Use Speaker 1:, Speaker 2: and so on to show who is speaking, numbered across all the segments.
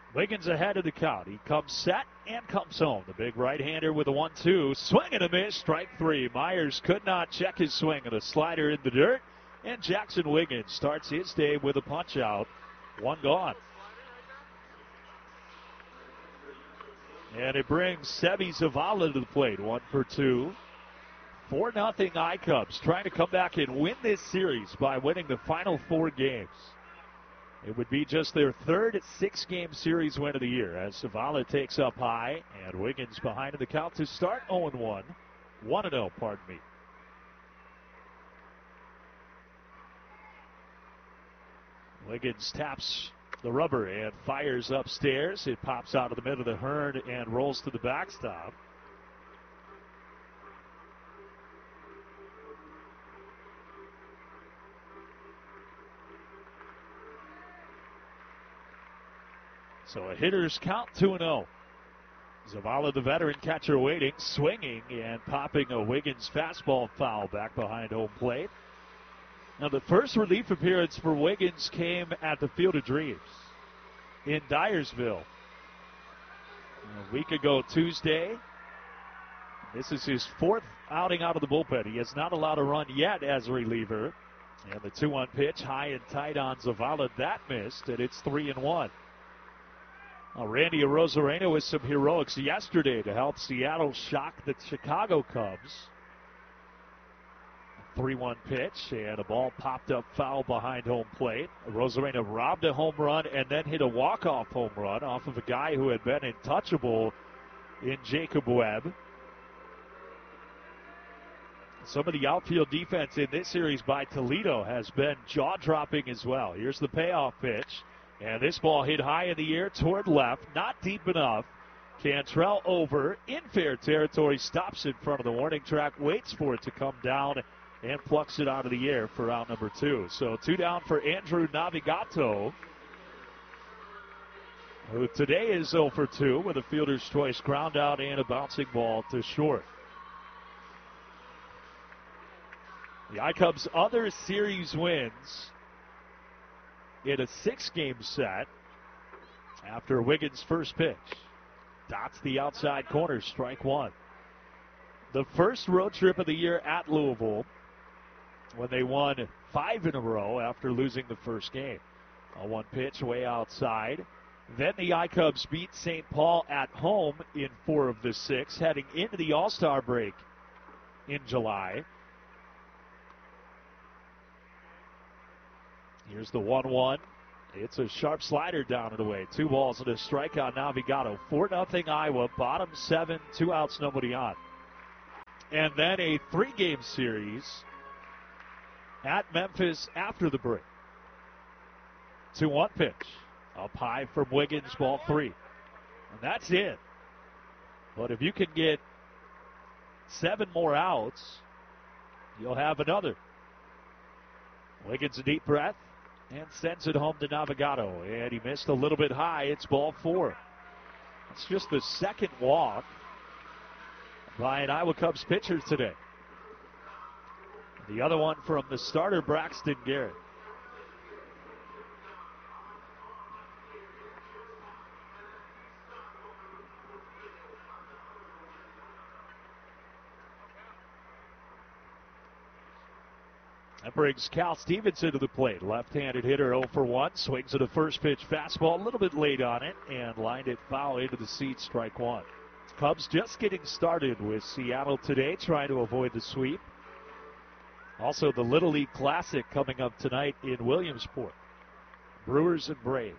Speaker 1: Wiggins ahead of the count. He comes set and comes home. The big right-hander with a 1-2. Swing and a miss. Strike three. Myers could not check his swing and a slider in the dirt. And Jackson Wiggins starts his day with a punch out. One gone. And it brings Seby Zavala to the plate. 1 for 2. 4-0 I-Cubs trying to come back and win this series by winning the final 4 games. It would be just their third 6-game series win of the year as Zavala takes up high and Wiggins behind in the count to start 0-1. 1-0, pardon me. Wiggins taps the rubber and fires upstairs. It pops out of the middle of the Hearn and rolls to the backstop. So a hitter's count, 2-0. Zavala, the veteran catcher, waiting, swinging, and popping a Wiggins fastball foul back behind home plate. Now, the first relief appearance for Wiggins came at the Field of Dreams in Dyersville a week ago Tuesday. This is his 4th outing out of the bullpen. He has not allowed a run yet as a reliever. And the 2-1 pitch, high and tight on Zavala. That missed, and it's 3-1. Randy Arozarena with some heroics yesterday to help Seattle shock the Chicago Cubs. 3-1 pitch, and a ball popped up foul behind home plate. Arozarena robbed a home run and then hit a walk-off home run off of a guy who had been untouchable in Jacob Webb. Some of the outfield defense in this series by Toledo has been jaw-dropping as well. Here's the payoff pitch. And this ball hit high in the air toward left, not deep enough. Cantrell over in fair territory, stops in front of the warning track, waits for it to come down, and plucks it out of the air for out number 2. So 2 down for Andrew Navigato, who today is 0 for 2 with a fielder's choice ground out and a bouncing ball to short. The I-Cubs' other series wins in a 6-game set after Wiggins' first pitch. Dots the outside corner, strike 1. The first road trip of the year at Louisville when they won 5 in a row after losing the first game. A 1 pitch way outside. Then the I-Cubs beat St. Paul at home in 4 of the 6, heading into the All-Star break in July. Here's the 1-1. It's a sharp slider down and away. 2 balls and a strike on Navigato. 4-0 Iowa. Bottom 7, 2 outs, nobody on. And then a 3-game series at Memphis after the break. 2-1 pitch. Up high from Wiggins, ball 3. And that's it. But if you can get 7 more outs, you'll have another. Wiggins a deep breath and sends it home to Navigato. And he missed a little bit high. It's ball 4. It's just the second walk by an Iowa Cubs pitcher today. The other one from the starter, Braxton Garrett. That brings Cal Stevenson to the plate. Left-handed hitter 0 for 1. Swings at a first pitch fastball, a little bit late on it, and lined it foul into the seats, strike 1. Cubs just getting started with Seattle today, trying to avoid the sweep. Also, the Little League Classic coming up tonight in Williamsport. Brewers and Braves.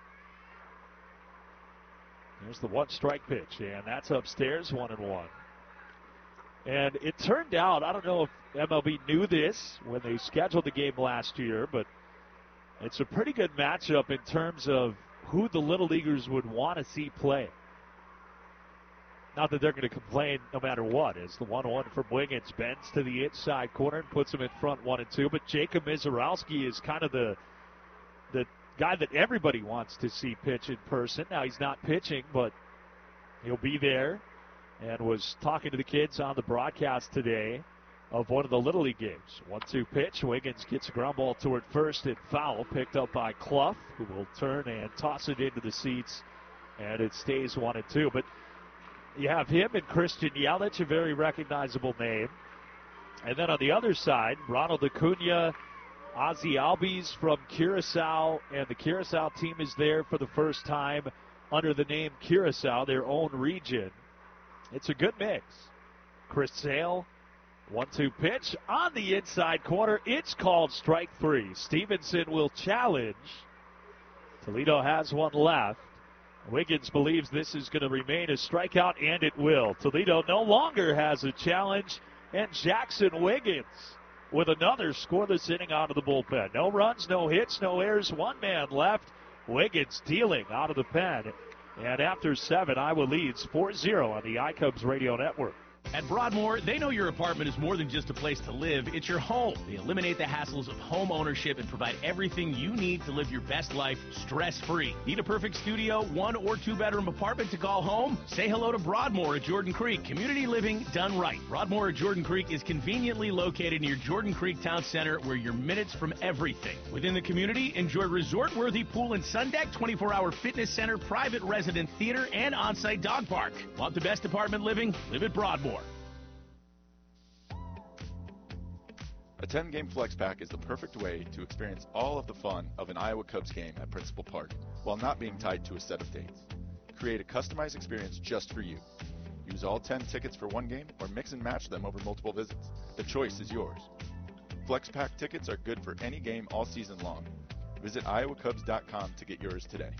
Speaker 1: There's the 1-strike pitch, and that's upstairs, 1-1. And it turned out, I don't know if MLB knew this when they scheduled the game last year, but it's a pretty good matchup in terms of who the Little Leaguers would want to see play. Not that they're going to complain no matter what, as the 1-1 from Wiggins bends to the inside corner and puts him in front 1-2. But Jacob Mizorowski is kind of the guy that everybody wants to see pitch in person. Now, he's not pitching, but he'll be there. And was talking to the kids on the broadcast today of one of the Little League games. 1-2 pitch. Wiggins gets a ground ball toward first and foul, picked up by Clough, who will turn and toss it into the seats and it stays 1-2. But you have him and Christian Yelich, a very recognizable name. And then on the other side, Ronald Acuna, Ozzy Albies from Curacao, and the Curacao team is there for the first time under the name Curacao, their own region. It's a good mix. Chris Sale, 1-2 pitch on the inside corner. It's called strike 3. Stevenson will challenge. Toledo has one left. Wiggins believes this is going to remain a strikeout, and it will. Toledo no longer has a challenge, and Jackson Wiggins with another scoreless inning out of the bullpen. No runs, no hits, no errors, one man left. Wiggins dealing out of the pen. And after 7, Iowa leads 4-0 on the iCubs radio network.
Speaker 2: At Broadmoor, they know your apartment is more than just a place to live, it's your home. They eliminate the hassles of home ownership and provide everything you need to live your best life stress-free. Need a perfect studio, 1 or 2 bedroom apartment to call home? Say hello to Broadmoor at Jordan Creek. Community living done right. Broadmoor at Jordan Creek is conveniently located near Jordan Creek Town Center, where you're minutes from everything. Within the community, enjoy resort-worthy pool and sun deck, 24-hour fitness center, private resident theater, and on-site dog park. Want the best apartment living? Live at Broadmoor.
Speaker 3: A 10-game flex pack is the perfect way to experience all of the fun of an Iowa Cubs game at Principal Park while not being tied to a set of dates. Create a customized experience just for you. Use all 10 tickets for one game or mix and match them over multiple visits. The choice is yours. Flex pack tickets are good for any game all season long. Visit iowacubs.com to get yours today.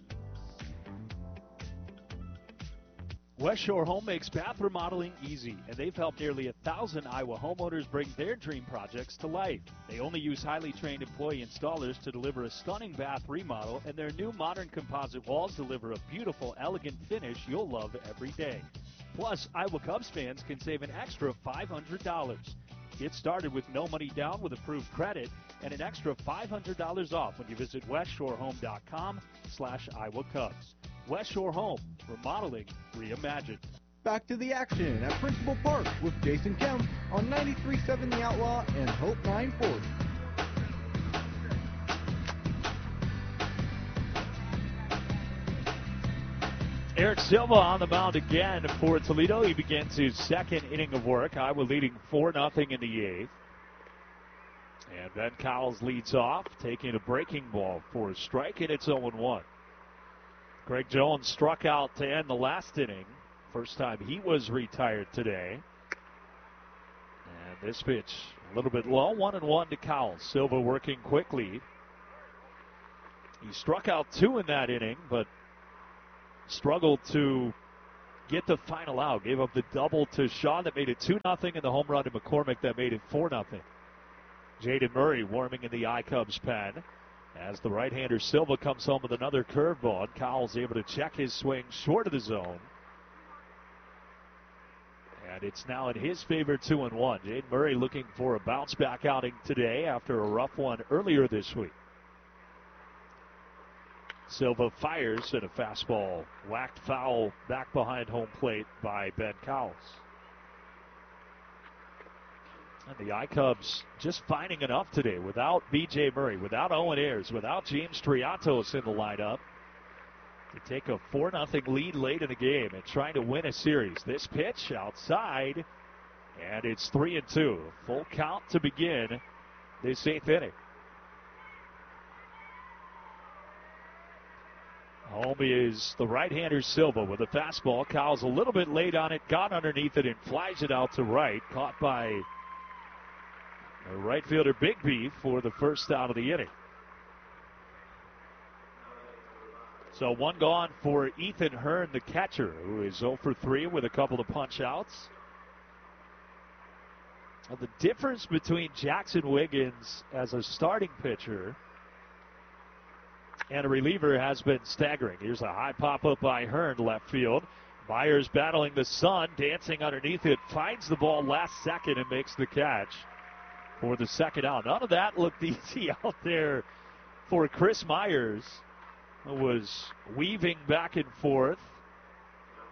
Speaker 1: West Shore Home makes bath remodeling easy, and they've helped nearly 1,000 Iowa homeowners bring their dream projects to life. They only use highly trained employee installers to deliver a stunning bath remodel, and their new modern composite walls deliver a beautiful, elegant finish you'll love every day. Plus, Iowa Cubs fans can save an extra $500. Get started with no money down with approved credit and an extra $500 off when you visit westshorehome.com/Iowa Cubs. West Shore Home, remodeling reimagined.
Speaker 4: Back to the action at Principal Park with Jason Kemp on 93.7 The Outlaw and Hope 940.
Speaker 1: Eric Silva on the mound again for Toledo. He begins his second inning of work. Iowa leading 4-0 in the 8th. And Ben Cowles leads off, taking a breaking ball for a strike, and it's 0-1. Greg Jones struck out to end the last inning. First time he was retired today. And this pitch a little bit low, 1-1 to Cowles. Silva working quickly. He struck out 2 in that inning, but struggled to get the final out. Gave up the double to Shaw that made it 2-0, and the home run to McCormick that made it 4-0. Jaden Murray warming in the iCubs pen. As the right-hander Silva comes home with another curveball, and Cowles able to check his swing short of the zone. And it's now in his favor, 2-1. Jaden Murray looking for a bounce-back outing today after a rough one earlier this week. Silva fires, and a fastball whacked foul back behind home plate by Ben Cowles. And the iCubs just finding enough today without B.J. Murray, without Owen Ayers, without James Triatos in the lineup to take a 4-0 lead late in the game and trying to win a series. This pitch outside, and it's 3-2. Full count to begin this 8th inning. Home is the right-hander Silva with a fastball. Cowles a little bit late on it, got underneath it and flies it out to right. Caught by right fielder Bigby for the first out of the inning. So one gone for Ethan Hearn, the catcher, who is 0 for 3 with a couple of punch outs. Now the difference between Jackson Wiggins as a starting pitcher and a reliever has been staggering. Here's a high pop-up by Hearn, left field. Myers battling the sun, dancing underneath it, finds the ball last second and makes the catch for the second out. None of that looked easy out there for Chris Myers, who was weaving back and forth